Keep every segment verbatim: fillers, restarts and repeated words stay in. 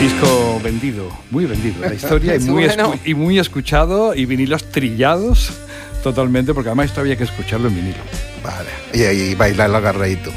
Disco vendido, muy vendido la historia y muy, bueno. escu- y muy escuchado y vinilos trillados totalmente, porque además esto había que escucharlo en vinilo. Vale, y, y bailarlo agarradito.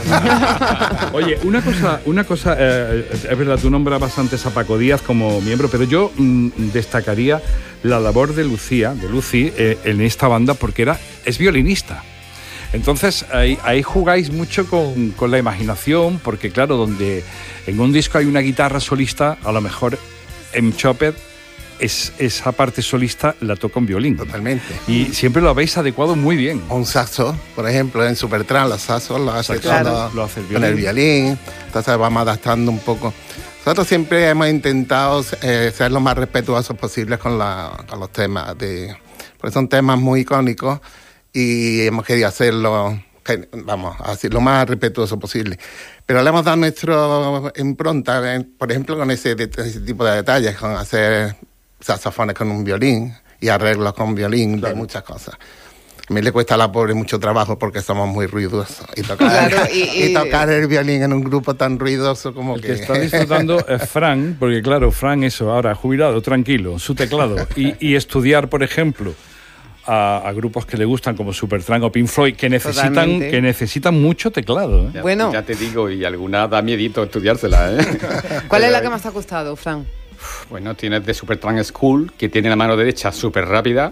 Oye, una cosa, una cosa eh, es verdad, tú nombrabas antes a Paco Díaz como miembro, pero yo mm, destacaría la labor de Lucía, de Lucy, eh, en esta banda, porque era, es violinista. Entonces ahí, ahí jugáis mucho con, con la imaginación, porque claro, donde en un disco hay una guitarra solista, a lo mejor en Chopper es, esa parte solista la toca un violín. Totalmente. Y siempre lo habéis adecuado muy bien. Un saxo, por ejemplo, en Supertramp los saxos lo hace, claro, todo, lo hace el con el violín, entonces vamos adaptando un poco. Nosotros siempre hemos intentado eh, ser lo más respetuosos posibles con, la, con los temas, de, porque son temas muy icónicos y hemos querido hacerlo, vamos, así lo más respetuoso posible. Pero le hemos dado nuestra impronta, por ejemplo, con ese, ese tipo de detalles, con hacer saxofones con un violín y arreglos con violín, claro, de muchas cosas. A mí le cuesta a la pobre mucho trabajo porque somos muy ruidosos. Y tocar, claro, y, y, y tocar el violín en un grupo tan ruidoso como el que... El que está disfrutando es Fran, porque claro, Fran eso, ahora jubilado, tranquilo, su teclado. Y, y estudiar, por ejemplo, a, a grupos que le gustan como Supertramp o Pink Floyd, que necesitan, que necesitan mucho teclado. ¿eh? Ya, bueno. Ya te digo, y alguna da miedito estudiársela. ¿eh? ¿Cuál es la que más te ha costado, Fran? Bueno, tienes de Supertramp School, que tiene la mano derecha súper rápida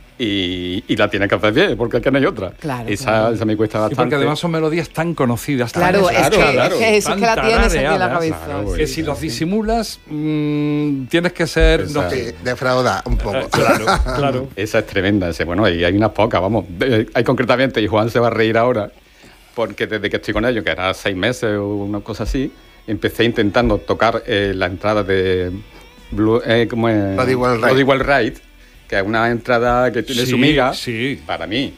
y, y la tienes que hacer bien, porque es que no hay otra. Claro, esa, claro. esa me cuesta bastante. Y porque además son melodías tan conocidas. Tan claro, es que, claro, es que, eso es que la tienes aquí en la cabeza. Claro, que si los disimulas, mmm, tienes que ser... No, sí, defraudar un poco. Eh, claro, claro. Esa es tremenda. Ese, bueno, y hay unas pocas, vamos. Hay concretamente, y Juan se va a reír ahora, porque desde que estoy con ellos, que era seis meses o una cosa así, empecé intentando tocar eh, la entrada de... Blue, eh, ¿cómo es? Bloody Well Right. Bloody Well Right, que es una entrada que tiene sí, su miga, sí. para mí.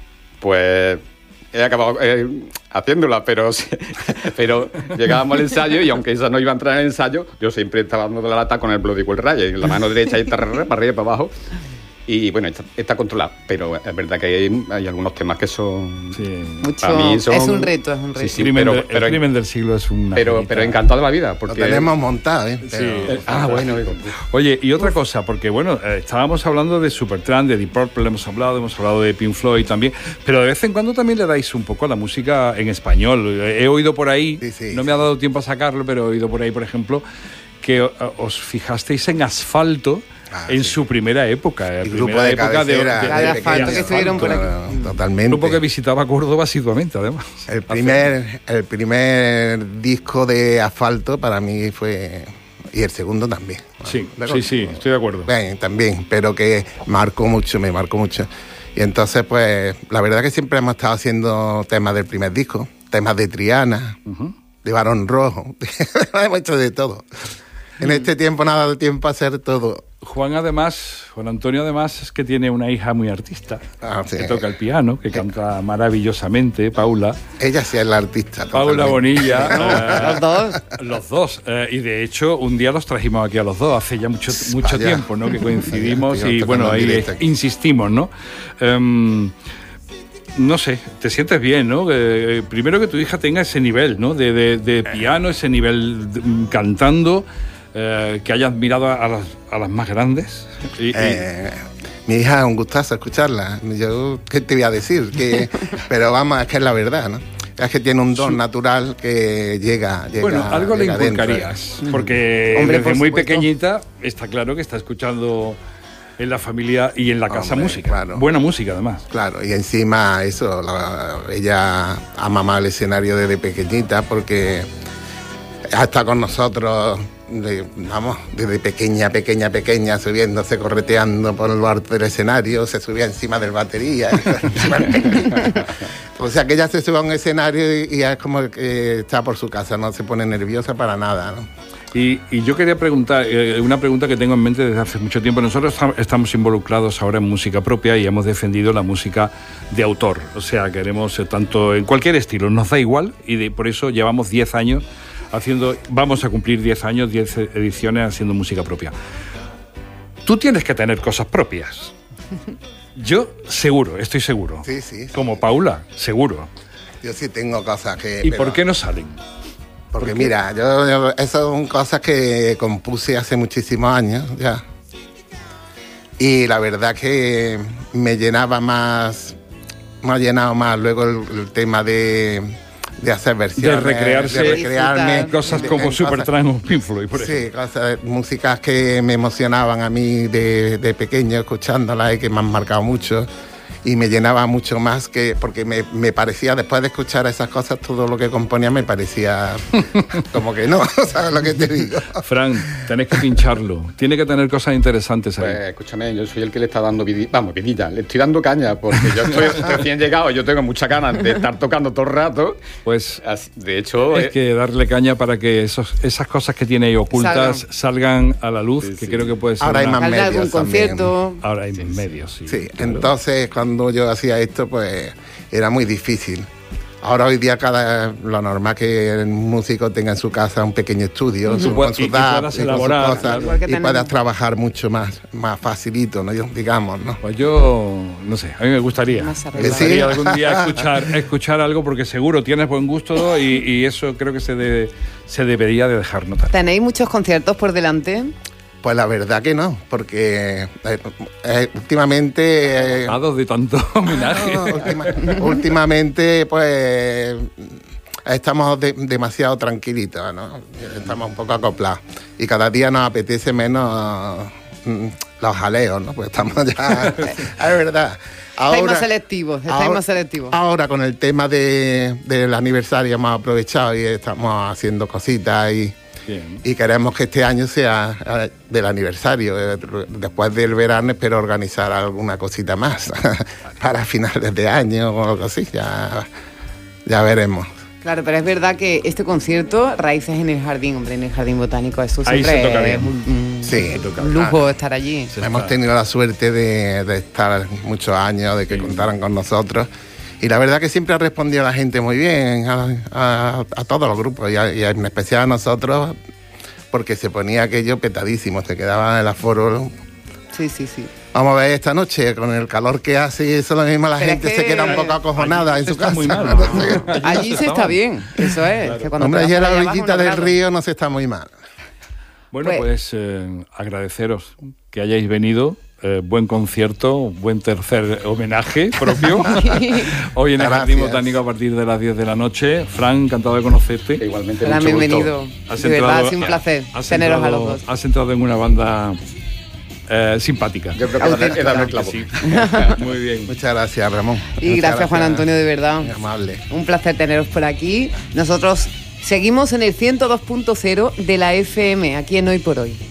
Pues he acabado eh, haciéndola, pero, pero llegábamos al ensayo y aunque esa no iba a entrar en el ensayo, yo siempre estaba dando la lata con el Bloody Well Right, en la mano derecha y para arriba y para abajo. Y bueno, está, está controlado, pero es verdad que hay, hay algunos temas que son... Sí. Mucho, para mí son, es un reto, es un reto. Sí, sí, el crimen, pero, de, pero, el crimen del siglo es una... Pero, pero encantado de la vida, porque... Lo tenemos montado, ¿eh? Sí. Pero, Ah, bueno. Oye, y otra cosa, porque bueno, eh, estábamos hablando de Supertramp, de Deep Purple, hemos hablado, hemos hablado de Pink Floyd también, pero de vez en cuando también le dais un poco a la música en español. He oído por ahí, sí, sí, no sí. me ha dado tiempo a sacarlo, pero he oído por ahí, por ejemplo, que uh, os fijasteis en Asfalto. Ah, en sí. su primera época, el primera grupo de época cabecera, de, de, de, de, de Asfalto, que estuvieron por aquí. Totalmente. Un grupo que visitaba Córdoba asiduamente, además. El primer, el primer disco de Asfalto para mí fue... Y el segundo también. Sí, sí, sí, estoy de acuerdo. Bien, también, pero que marcó mucho, me marcó mucho. Y entonces, pues, la verdad que siempre hemos estado haciendo temas del primer disco, temas de Triana, uh-huh. de Barón Rojo, hemos hecho de todo. En este tiempo nada de tiempo a hacer todo. Juan además, Juan Antonio además es que tiene una hija muy artista, ah, sí. que toca el piano, que canta maravillosamente, Paula. Ella sí es la artista. Paula totalmente. Bonilla. eh, los dos. Los dos. Eh, y de hecho, un día los trajimos aquí a los dos, hace ya mucho, mucho tiempo, ¿no? Que coincidimos y bueno, ahí insistimos, ¿no? Um, No sé, te sientes bien, ¿no? Eh, primero que tu hija tenga ese nivel, ¿no? De, de, de piano, ese nivel de, cantando, eh, que haya admirado a, a, las, a las más grandes. Y, eh, y... Mi hija es un gustazo escucharla. Yo, ¿qué te voy a decir? Que, pero vamos, es que es la verdad, ¿no? Es que tiene un don Su... natural que llega, llega Bueno, algo llega le inculcarías, dentro. Porque Hombre, desde por muy supuesto. pequeñita está claro que está escuchando... en la familia y en la casa Hombre, música. Claro. Buena música, además. Claro, y encima eso, la, ella ha mamado el escenario desde pequeñita porque ha estado con nosotros, de, vamos, desde pequeña, pequeña, pequeña, subiéndose, correteando por lo alto del escenario, se subía encima del batería. O sea, que ella se sube a un escenario y, y es como que está por su casa, no se pone nerviosa para nada, ¿no? Y, y yo quería preguntar, eh, una pregunta que tengo en mente desde hace mucho tiempo. Nosotros estamos involucrados ahora en música propia y hemos defendido la música de autor. O sea, queremos eh, tanto en cualquier estilo, nos da igual y de, por eso llevamos diez años haciendo, vamos a cumplir diez años, diez ediciones haciendo música propia. Tú tienes que tener cosas propias. Yo seguro, estoy seguro. Sí, sí. sí. Como Paula, seguro. Yo sí tengo cosas que... ¿Y pero... por qué no salen? Porque mira, yo, yo esas son cosas que compuse hace muchísimos años ya. Y la verdad que me llenaba más, me ha llenado más luego el, el tema de, de hacer versiones. De recrearse, de recrearme. Cosas como Supertramp o Pink Floyd, por ejemplo. Sí, cosas, músicas que me emocionaban a mí de, de pequeño escuchándolas y que me han marcado mucho. Y me llenaba mucho más que porque me, me parecía, después de escuchar esas cosas, todo lo que componía me parecía como que no, ¿sabes lo que te digo? Fran, tenés que pincharlo. Tiene que tener cosas interesantes ahí. Pues escúchame, yo soy el que le está dando vidilla, vamos, vidilla, le estoy dando caña, porque yo estoy recién llegado, yo tengo muchas ganas de estar tocando todo el rato. Pues, de hecho... Hay eh, que darle caña para que esos, esas cosas que tiene ahí ocultas salgan, salgan a la luz, Sí, que sí. creo que puede ser Ahora hay una- más Salga medios algún también. concierto. Ahora hay Sí, medios, sí. Sí, claro. entonces cuando yo hacía esto, pues era muy difícil. Ahora hoy día cada lo normal que el músico tenga en su casa un pequeño estudio Y su- pu- con sus y- y D A W puedas y con sus elaborar, cosas, claro. Igual que y tenemos. puedas trabajar mucho más, más facilito, ¿no? digamos, ¿no? Pues yo, no sé, a mí me gustaría. Más Me arreglado. gustaría ¿Sí? algún día escuchar, escuchar algo porque seguro tienes buen gusto y, y eso creo que se, debe, se debería de dejar notar. ¿Tenéis muchos conciertos por delante? Pues la verdad que no, porque eh, eh, últimamente... eh, Dado de tanto homenaje. no, última- últimamente, pues... Estamos de- demasiado tranquilitos, ¿no? Estamos un poco acoplados. Y cada día nos apetece menos mm, los jaleos, ¿no? Pues estamos ya... es verdad. Estáis más selectivos, estáis más selectivos. Ahora con el tema de, del aniversario hemos aprovechado y estamos haciendo cositas y, Bien. y queremos que este año sea eh, del aniversario. Eh, Después del verano espero organizar alguna cosita más para finales de año o algo así. Ya, ya veremos. Claro, pero es verdad que este concierto, Raíces en el Jardín, hombre, en el Jardín Botánico, eso Ahí siempre se toca es bien. un, un- Sí, un lujo estar allí. Se Hemos está. tenido la suerte de, de estar muchos años, de que Sí. contaran con nosotros. Y la verdad que siempre ha respondido la gente muy bien, a, a- a todos los grupos, y, a- y en especial a nosotros, porque se ponía aquello petadísimo, se quedaba el aforo. Sí, sí, sí. Vamos a ver esta noche, con el calor que hace y eso lo mismo, la Pero gente es se que- queda un poco acojonada Allí en su está casa. muy mal. Entonces, Allí Allí no se está está mal. bien, eso es. Que cuando hombre, te allí vas a la por allá orillita abajo, del unos grados. río no se está muy mal. Bueno, Pues- pues eh, agradeceros que hayáis venido. Eh, buen concierto, buen tercer homenaje propio. Hoy en el Jardín Gracias. Botánico a partir de las diez de la noche. Fran, encantado de conocerte. Igualmente, Hola, mucho gusto. bienvenido. Has De verdad, entrado- ha sido un placer has teneros a entrado- los dos. Has entrado en una banda eh, simpática. Yo creo que he dado- he dado el clavo. Sí. Muy bien. Muchas gracias, Ramón. Y Muchas gracias, Juan Antonio, de verdad. Muy amable. Un placer teneros por aquí. Nosotros seguimos en el ciento dos punto cero de la F M, aquí en Hoy por Hoy.